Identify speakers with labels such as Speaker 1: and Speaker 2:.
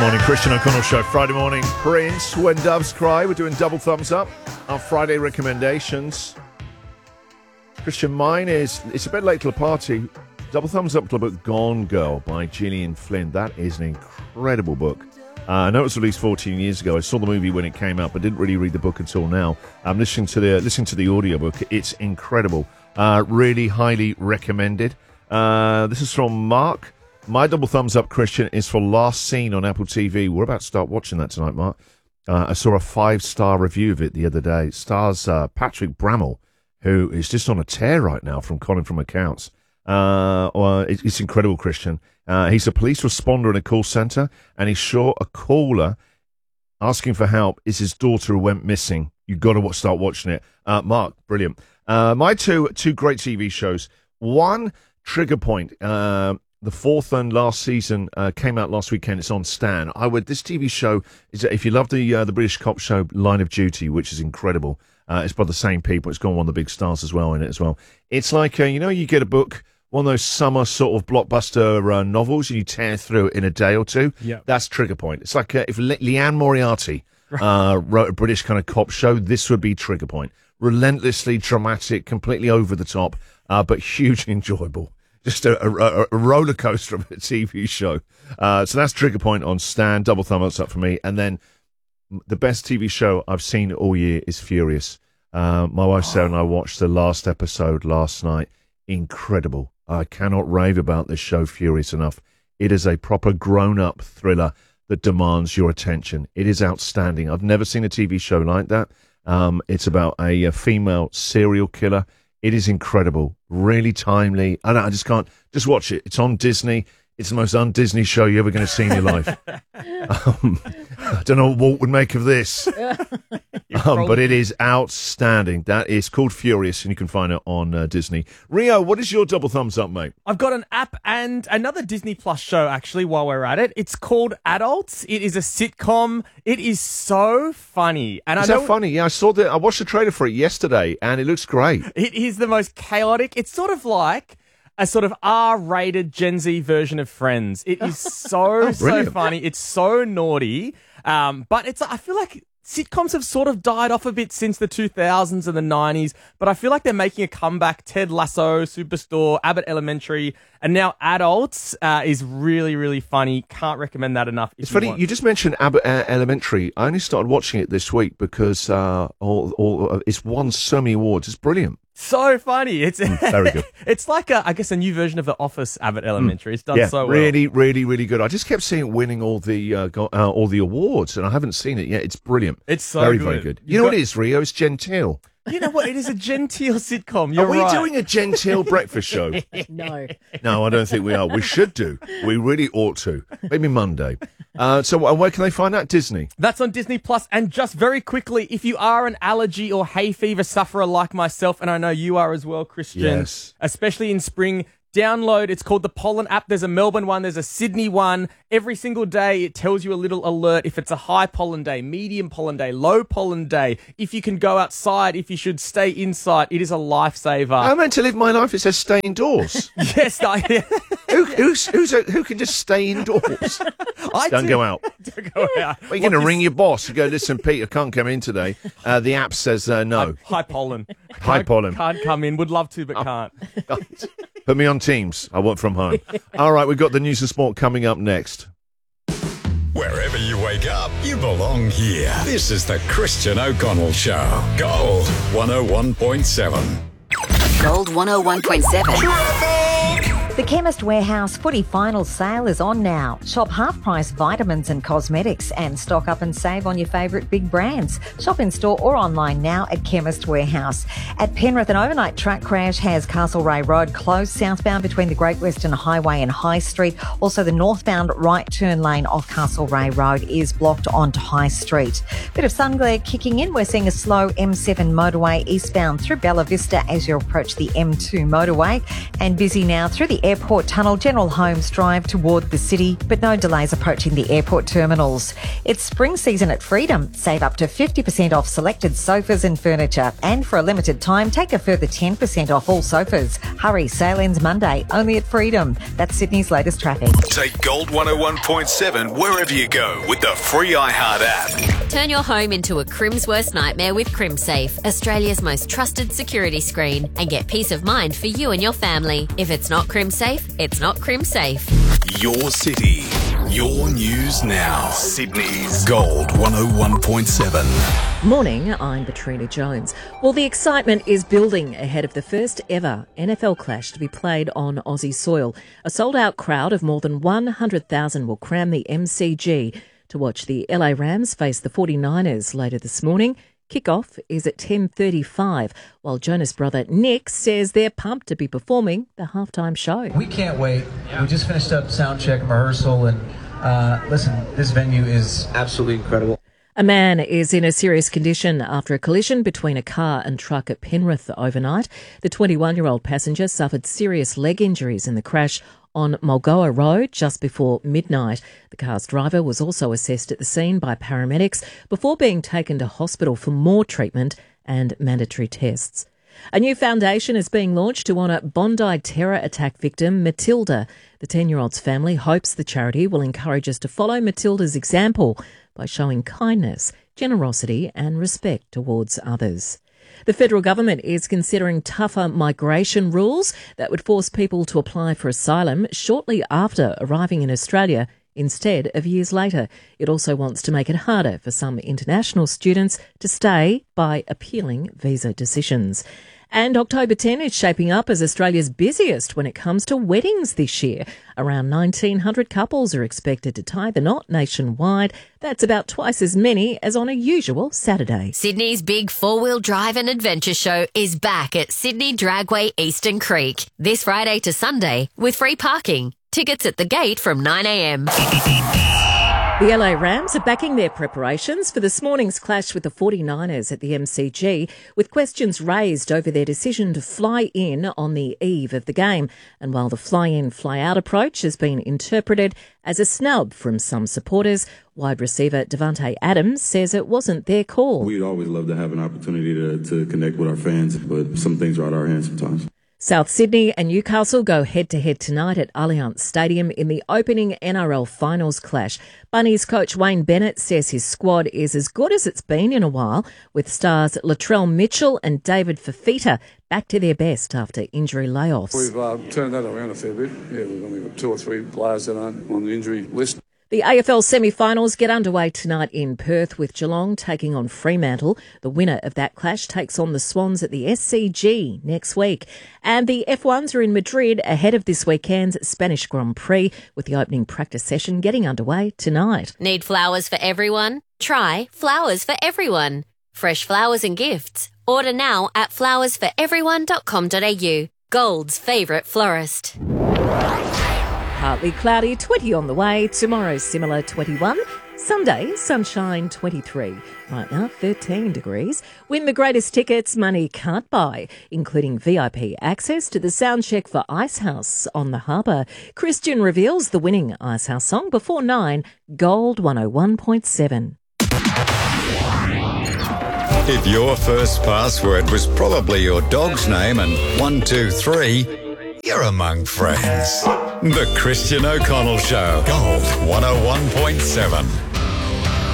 Speaker 1: Morning, Christian O'Connell Show, Friday morning. Prince, When Doves Cry. We're doing double thumbs up. Our Friday recommendations. Christian, mine is, it's a bit late to the party. Double thumbs up to the book Gone Girl by Gillian Flynn. That is an incredible book. I know it was released 14 years ago. I saw the movie when it came out, but didn't really read the book until now. I'm listening to the audiobook. It's incredible. Really highly recommended. This is from Mark. My double thumbs up, Christian, is for Last Seen on Apple TV. We're about to start watching that tonight, Mark. I saw a 5-star review of it the other day. It stars Patrick Brammall, who is just on a tear right now from Colin from Accounts. It's incredible, Christian. He's a police responder in a call centre, and he's sure a caller asking for help is his daughter who went missing. You've got to start watching it. Mark, brilliant. My two great TV shows. One, Trigger Point. The fourth and last season came out last weekend. It's on Stan. This TV show is, if you love the British cop show Line of Duty, which is incredible. It's by the same people. It's got one of the big stars as well in it as well. It's like you get a book, one of those summer sort of blockbuster novels, and you tear through it in a day or two. Yeah, that's Trigger Point. It's like if Leanne Moriarty wrote a British kind of cop show, this would be Trigger Point. Relentlessly dramatic, completely over the top, but hugely enjoyable. Just a roller coaster of a TV show. So that's Trigger Point on Stan. Double thumbs up for me. And then the best TV show I've seen all year is Furious. My wife Sarah and I watched the last episode last night. Incredible. I cannot rave about this show, Furious, enough. It is a proper grown-up thriller that demands your attention. It is outstanding. I've never seen a TV show like that. It's about a female serial killer. It is incredible, really timely. I just can't. Just watch it. It's on Disney. It's the most un-Disney show you're ever going to see in your life. I don't know what Walt would make of this, but it is outstanding. That is called Furious, and you can find it on Disney. Rio, what is your double thumbs up, mate?
Speaker 2: I've got an app and another Disney Plus show, actually, while we're at it. It's called Adults. It is a sitcom. It is so funny. And
Speaker 1: Is that funny? Yeah, I watched the trailer for it yesterday, and it looks great.
Speaker 2: It is the most chaotic. It's sort of like a sort of R-rated Gen Z version of Friends. It is so funny. It's so naughty. But I feel like sitcoms have sort of died off a bit since the 2000s and the 90s, but I feel like they're making a comeback. Ted Lasso, Superstore, Abbott Elementary, and now Adults is really, really funny. Can't recommend that enough.
Speaker 1: It's funny, you just mentioned Abbott Elementary. I only started watching it this week because it's won so many awards. It's brilliant.
Speaker 2: So funny. It's
Speaker 1: very good.
Speaker 2: It's like, I guess, a new version of The Office, Abbott Elementary. It's done so well.
Speaker 1: Really, really, really good. I just kept seeing it winning all the awards, and I haven't seen it yet. It's brilliant. It's so very, very good. You know what it is, Rio? It's genteel.
Speaker 2: You know what? It is a genteel sitcom.
Speaker 1: Are we doing a genteel breakfast show?
Speaker 3: No.
Speaker 1: No, I don't think we are. We should do. We really ought to. Maybe Monday. So where can they find that? Disney?
Speaker 2: That's on Disney Plus. And just very quickly, if you are an allergy or hay fever sufferer like myself, and I know you are as well, Christian,
Speaker 1: yes,
Speaker 2: especially in spring, download. It's called the Pollen app. There's a Melbourne one. There's a Sydney one. Every single day, it tells you a little alert if it's a high pollen day, medium pollen day, low pollen day, if you can go outside, if you should stay inside. It is a lifesaver.
Speaker 1: I'm meant to live my life. It says stay indoors.
Speaker 2: Yes.
Speaker 1: Who can just stay indoors? Don't go out.
Speaker 2: Don't go out.
Speaker 1: Well, you're going to ring your boss and go, listen, Peter can't come in today. The app says no.
Speaker 2: High pollen.
Speaker 1: High pollen.
Speaker 2: Can't come in. Would love to, but can't.
Speaker 1: Put me on Teams. I work from home. All right, we've got the news and sport coming up next.
Speaker 4: Wherever you wake up, you belong here. This is the Christian O'Connell Show. Gold 101.7.
Speaker 5: Gold 101.7.
Speaker 3: The Chemist Warehouse footy final sale is on now. Shop half-price vitamins and cosmetics and stock up and save on your favourite big brands. Shop in store or online now at Chemist Warehouse. At Penrith, an overnight truck crash has Castlereagh Road closed southbound between the Great Western Highway and High Street. Also, the northbound right turn lane off Castlereagh Road is blocked onto High Street. Bit of sun glare kicking in. We're seeing a slow M7 motorway eastbound through Bella Vista as you approach the M2 motorway, and busy now through the the airport tunnel, general homes drive toward the city, but no delays approaching the airport terminals. It's spring season at Freedom. Save up to 50% off selected sofas and furniture. And for a limited time, take a further 10% off all sofas. Hurry, sale ends Monday, only at Freedom. That's Sydney's latest traffic.
Speaker 6: Take Gold 101.7 wherever you go with the free iHeart app.
Speaker 7: Turn your home into a Crim's worst nightmare with CrimSafe, Australia's most trusted security screen, and get peace of mind for you and your family. If it's not CrimSafe, it's not CrimSafe.
Speaker 6: Your city, your news now. Sydney's Gold 101.7.
Speaker 8: Morning, I'm Katrina Jones. Well, the excitement is building ahead of the first ever NFL clash to be played on Aussie soil. A sold-out crowd of more than 100,000 will cram the MCG to watch the LA Rams face the 49ers later this morning. Kickoff is at 10:35, while Jonas' brother Nick says they're pumped to be performing the halftime show.
Speaker 9: We can't wait. We just finished up sound check and rehearsal, and listen, this venue is absolutely incredible.
Speaker 8: A man is in a serious condition after a collision between a car and truck at Penrith overnight. The 21-year-old passenger suffered serious leg injuries in the crash on Mulgoa Road just before midnight. The car's driver was also assessed at the scene by paramedics before being taken to hospital for more treatment and mandatory tests. A new foundation is being launched to honour Bondi terror attack victim Matilda. The 10-year-old's family hopes the charity will encourage us to follow Matilda's example by showing kindness, generosity and respect towards others. The federal government is considering tougher migration rules that would force people to apply for asylum shortly after arriving in Australia instead of years later. It also wants to make it harder for some international students to stay by appealing visa decisions. And October 10 is shaping up as Australia's busiest when it comes to weddings this year. Around 1,900 couples are expected to tie the knot nationwide. That's about twice as many as on a usual Saturday.
Speaker 7: Sydney's big four-wheel drive and adventure show is back at Sydney Dragway Eastern Creek this Friday to Sunday with free parking. Tickets at the gate from 9 a.m.
Speaker 8: The LA Rams are backing their preparations for this morning's clash with the 49ers at the MCG, with questions raised over their decision to fly in on the eve of the game. And while the fly-in, fly-out approach has been interpreted as a snub from some supporters, wide receiver Davante Adams says it wasn't their call.
Speaker 10: We'd always love to have an opportunity to connect with our fans, but some things are out of our hands sometimes.
Speaker 8: South Sydney and Newcastle go head-to-head tonight at Allianz Stadium in the opening NRL Finals clash. Bunnies coach Wayne Bennett says his squad is as good as it's been in a while, with stars Latrell Mitchell and David Fafita back to their best after injury layoffs.
Speaker 11: We've turned that around a fair bit. Yeah, we've only got 2 or 3 players that aren't on the injury list.
Speaker 8: The AFL semi-finals get underway tonight in Perth with Geelong taking on Fremantle. The winner of that clash takes on the Swans at the SCG next week. And the F1s are in Madrid ahead of this weekend's Spanish Grand Prix, with the opening practice session getting underway tonight.
Speaker 7: Need flowers for everyone? Try Flowers for Everyone. Fresh flowers and gifts. Order now at flowersforeveryone.com.au. Gold's favourite florist.
Speaker 8: Partly cloudy, 20 on the way. Tomorrow, similar, 21. Sunday, sunshine, 23. Right now, 13 degrees. Win the greatest tickets money can't buy, including VIP access to the soundcheck for Icehouse on the harbour. Christian reveals the winning Icehouse song before 9. Gold 101.7.
Speaker 4: If your first password was probably your dog's name and 123, you're among friends. The Christian O'Connell Show. Gold 101.7.